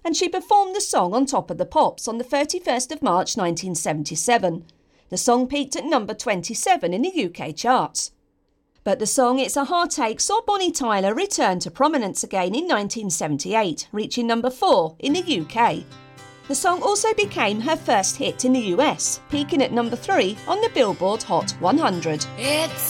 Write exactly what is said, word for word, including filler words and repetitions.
and she performed the song on Top of the Pops on the thirty-first of March nineteen seventy-seven. The song peaked at number twenty-seven in the U K charts. But the song It's a Heartache saw Bonnie Tyler return to prominence again in nineteen seventy-eight, reaching number four in the U K. The song also became her first hit in the U S, peaking at number three on the Billboard Hot one hundred. It's